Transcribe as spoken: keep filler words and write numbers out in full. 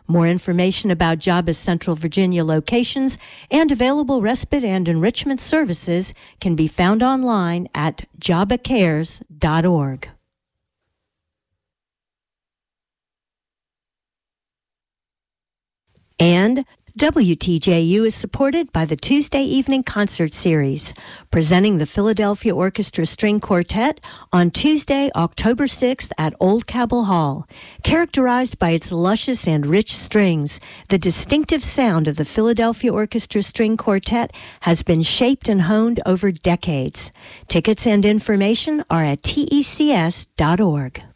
More information about JABA's Central Virginia locations and available respite and enrichment services can be found online at jaba cares dot org. And W T J U is supported by the Tuesday Evening Concert Series, presenting the Philadelphia Orchestra String Quartet on Tuesday, October sixth at Old Cabell Hall. Characterized by its luscious and rich strings, the distinctive sound of the Philadelphia Orchestra String Quartet has been shaped and honed over decades. Tickets and information are at T E C S dot org.